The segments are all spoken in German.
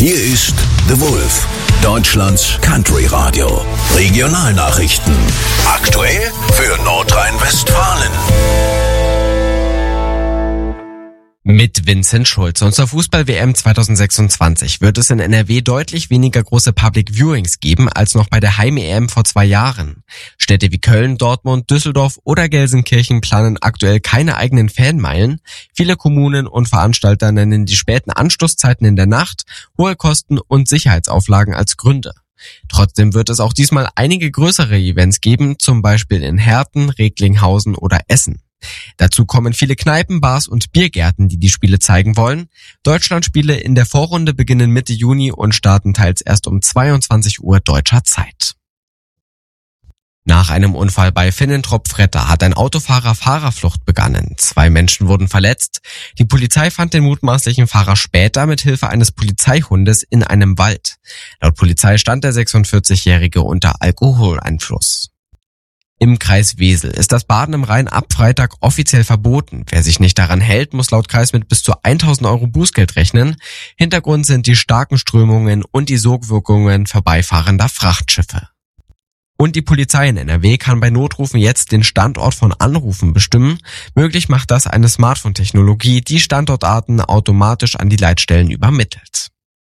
Hier ist The Wolf, Deutschlands Country Radio. Regionalnachrichten. Aktuell für Nordrhein-Westfalen. Mit Vincent Schulze. Und zur Fußball-WM 2026 wird es in NRW deutlich weniger große Public Viewings geben als noch bei der Heim-EM vor 2 Jahren. Städte wie Köln, Dortmund, Düsseldorf oder Gelsenkirchen planen aktuell keine eigenen Fanmeilen. Viele Kommunen und Veranstalter nennen die späten Anstoßzeiten in der Nacht, hohe Kosten und Sicherheitsauflagen als Gründe. Trotzdem wird es auch diesmal einige größere Events geben, zum Beispiel in Herten, Recklinghausen oder Essen. Dazu kommen viele Kneipen, Bars und Biergärten, die Spiele zeigen wollen. Deutschlandspiele in der Vorrunde beginnen Mitte Juni und starten teils erst um 22 Uhr deutscher Zeit. Nach einem Unfall bei Finnentrop-Fretter hat ein Autofahrer Fahrerflucht begangen. 2 Menschen wurden verletzt. Die Polizei fand den mutmaßlichen Fahrer später mit Hilfe eines Polizeihundes in einem Wald. Laut Polizei stand der 46-Jährige unter Alkoholeinfluss. Im Kreis Wesel ist das Baden im Rhein ab Freitag offiziell verboten. Wer sich nicht daran hält, muss laut Kreis mit bis zu 1.000 € Bußgeld rechnen. Hintergrund sind die starken Strömungen und die Sogwirkungen vorbeifahrender Frachtschiffe. Und die Polizei in NRW kann bei Notrufen jetzt den Standort von Anrufen bestimmen. Möglich macht das eine Smartphone-Technologie, die Standortarten automatisch an die Leitstellen übermittelt.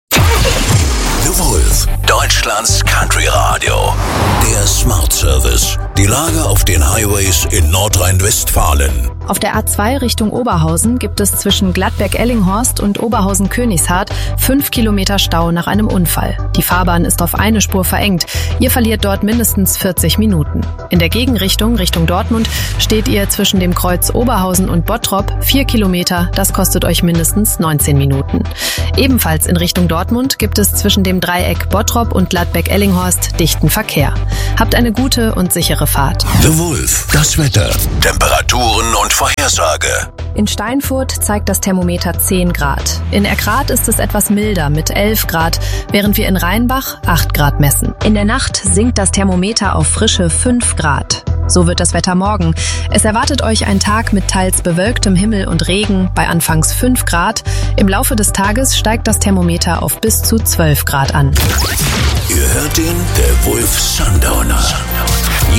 The Wolf, Deutschlands Country Radio. Der Smart Service. Die Lage auf den Highways in Nordrhein-Westfalen. Auf der A2 Richtung Oberhausen gibt es zwischen Gladbeck-Ellinghorst und Oberhausen-Königshardt 5 Kilometer Stau nach einem Unfall. Die Fahrbahn ist auf eine Spur verengt. Ihr verliert dort mindestens 40 Minuten. In der Gegenrichtung, Richtung Dortmund, steht ihr zwischen dem Kreuz Oberhausen und Bottrop 4 Kilometer. Das kostet euch mindestens 19 Minuten. Ebenfalls in Richtung Dortmund gibt es zwischen dem Dreieck Bottrop und Gladbeck-Ellinghorst dichten Verkehr. Habt eine gute und sichere Fahrt. The Wolf, das Wetter, Temperaturen und Vorhersage. In Steinfurt zeigt das Thermometer 10 Grad. In Erkrath ist es etwas milder mit 11 Grad, während wir in Rheinbach 8 Grad messen. In der Nacht sinkt das Thermometer auf frische 5 Grad. So wird das Wetter morgen. Es erwartet euch ein Tag mit teils bewölktem Himmel und Regen bei anfangs 5 Grad. Im Laufe des Tages steigt das Thermometer auf bis zu 12 Grad an. Ihr hört den The Wolf Sundowner.